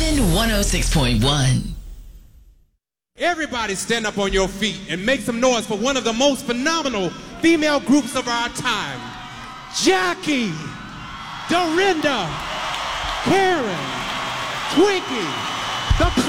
Urban 106.1. Everybody stand up on your feet and make some noise for one of the most phenomenal female groups of our time. Jackie, Dorinda, Karen, Twinkie, the